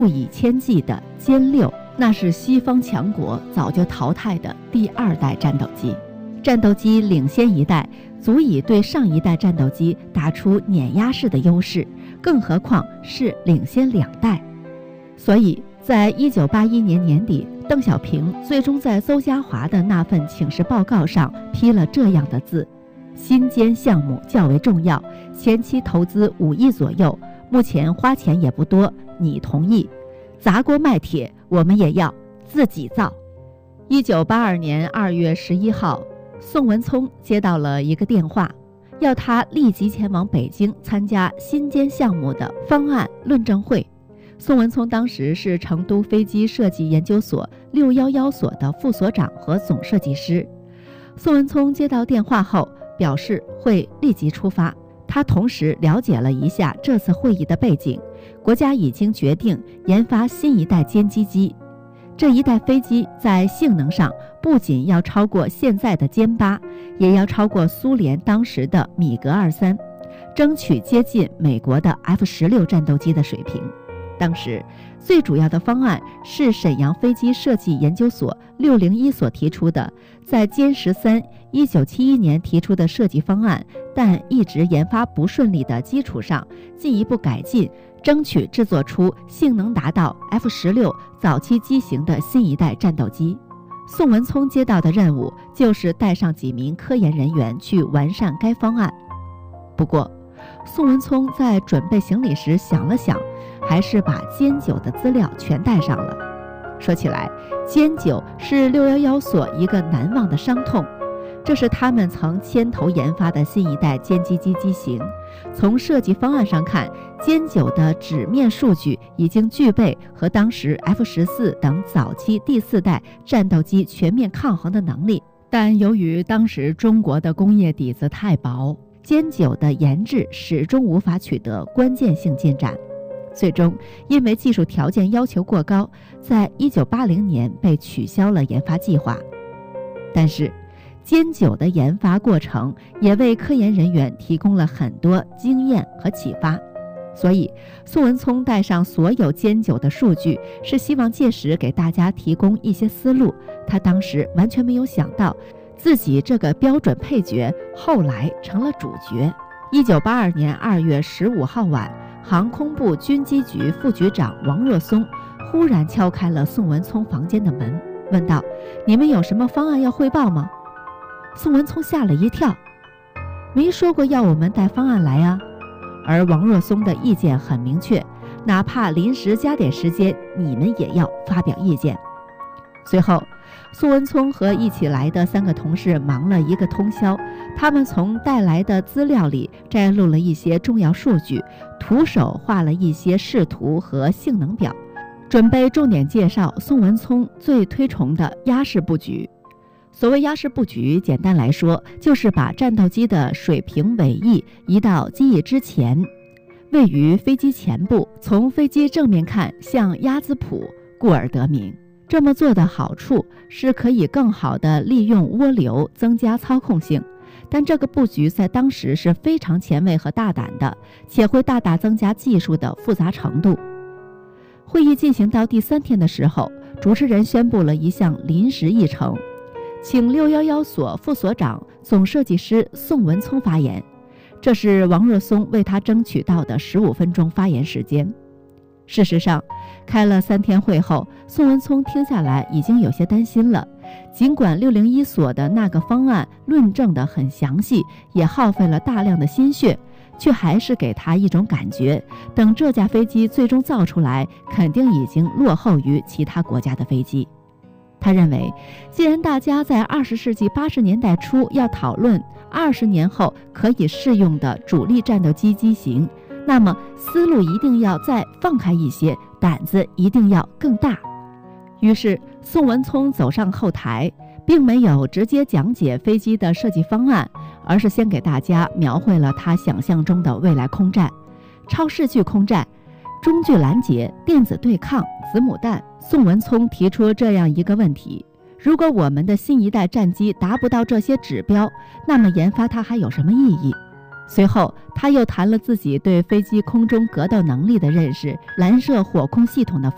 数以千计的歼6，那是西方强国早就淘汰的第2代战斗机。战斗机领先一代，足以对上一代战斗机打出碾压式的优势，更何况是领先2代。所以在1981年年底，邓小平最终在邹家华的那份请示报告上批了这样的字：新歼项目较为重要，前期投资5亿左右，目前花钱也不多，你同意？砸锅卖铁，我们也要自己造。1982年2月11号，宋文聪接到了一个电话，要他立即前往北京参加新歼项目的方案论证会。宋文聪当时是成都飞机设计研究所611所的副所长和总设计师。宋文聪接到电话后表示会立即出发。他同时了解了一下这次会议的背景，国家已经决定研发新一代歼击机。这一代飞机在性能上不仅要超过现在的歼8，也要超过苏联当时的米格23，争取接近美国的 F-16战斗机的水平。当时最主要的方案是沈阳飞机设计研究所601所提出的，在歼13 1971年提出的设计方案，但一直研发不顺利的基础上进一步改进，争取制作出性能达到 F-16早期机型的新一代战斗机。宋文聪接到的任务就是带上几名科研人员去完善该方案。不过宋文聪在准备行李时想了想，还是把歼9的资料全带上了。说起来，歼9是611所一个难忘的伤痛，这是他们曾牵头研发的新一代歼击机机型。从设计方案上看，歼9的纸面数据已经具备和当时 F-14等早期第4代战斗机全面抗衡的能力，但由于当时中国的工业底子太薄，歼9的研制始终无法取得关键性进展，最终因为技术条件要求过高，在1980年被取消了研发计划。但是歼9的研发过程也为科研人员提供了很多经验和启发，所以宋文聪带上所有歼9的数据，是希望届时给大家提供一些思路。他当时完全没有想到自己这个标准配角后来成了主角。1982年2月15号晚，航空部军机局副局长王若松忽然敲开了宋文聪房间的门，问道：“你们有什么方案要汇报吗？”宋文聪吓了一跳，没说过要我们带方案来啊。而王若松的意见很明确，哪怕临时加点时间，你们也要发表意见。随后宋文聪和一起来的3个同事忙了一个通宵，他们从带来的资料里摘录了一些重要数据，徒手画了一些视图和性能表，准备重点介绍宋文聪最推崇的压式布局。所谓压式布局，简单来说就是把战斗机的水平尾翼移到机翼之前，位于飞机前部，从飞机正面看像鸭子蹼，故而得名。这么做的好处是可以更好地利用涡流，增加操控性，但这个布局在当时是非常前卫和大胆的，且会大大增加技术的复杂程度。会议进行到第3天的时候，主持人宣布了一项临时议程，请611所副所长、总设计师宋文聪发言。这是王若松为他争取到的15分钟发言时间。事实上，开了3天会后，宋文聪听下来已经有些担心了。尽管601所的那个方案论证得很详细，也耗费了大量的心血，却还是给他一种感觉，等这架飞机最终造出来，肯定已经落后于其他国家的飞机。他认为，既然大家在20世纪80年代初要讨论20年后可以适用的主力战斗机机型，那么思路一定要再放开一些，胆子一定要更大。于是宋文聪走上后台，并没有直接讲解飞机的设计方案，而是先给大家描绘了他想象中的未来空战：超视距空战、中距拦截、电子对抗、子母弹。宋文聪提出这样一个问题：如果我们的新一代战机达不到这些指标，那么研发它还有什么意义？随后他又谈了自己对飞机空中格斗能力的认识、蓝射火控系统的